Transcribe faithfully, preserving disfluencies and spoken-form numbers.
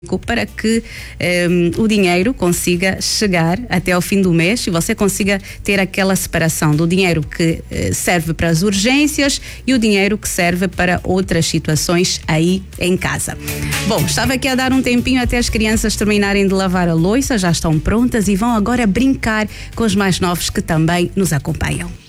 para que um, o dinheiro consiga chegar até ao fim do mês e você consiga ter aquela separação do dinheiro que uh, serve para as urgências e o dinheiro que serve para outras situações aí em casa. Bom, estava aqui a dar um tempinho até as crianças terminarem de lavar a louça, já estão prontas e vão agora brincar com os mais novos que também nos acompanham.